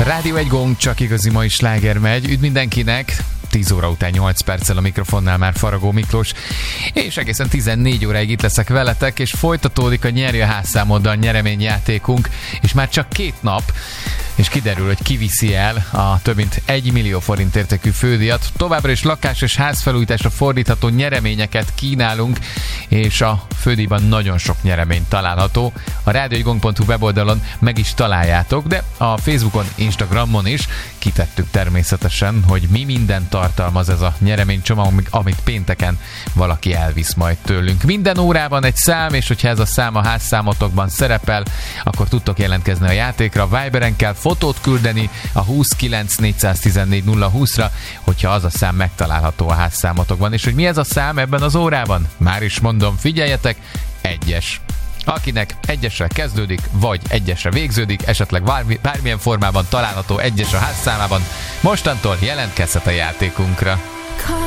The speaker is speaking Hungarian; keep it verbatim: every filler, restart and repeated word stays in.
Rádió egy gong, csak igazi mai sláger megy. Üdv mindenkinek! tíz óra után nyolc perccel a mikrofonnál már Faragó Miklós, és egészen tizennégy óráig itt leszek veletek, és folytatódik a Nyerj a házszámoddal nyereményjátékunk, és már csak két nap, és kiderül, hogy ki viszi el a több mint egy millió forint értékű fődíjat. Továbbra is lakás- és házfelújításra fordítható nyereményeket kínálunk, és a fődíjban nagyon sok nyeremény található. A rádió egy gong pont hu weboldalon meg is találjátok, de a Facebookon, Instagramon is kitettük természetesen, hogy mi minden tartalmaz ez a nyereménycsomag, amit pénteken valaki elvisz majd tőlünk. Minden órában egy szám, és hogyha ez a szám a házszámotokban szerepel, akkor tudtok jelentkezni a játékra. Viberen kell fotót küldeni a huszonkilenc négyszáztizennégy nulla húszra, hogyha az a szám megtalálható a házszámotokban. És hogy mi ez a szám ebben az órában? Már is mondom, figyeljetek, egyes. Akinek egyesre kezdődik, vagy egyesre végződik, esetleg bármi, bármilyen formában található egyes a házszámában, mostantól jelentkezhet a játékunkra.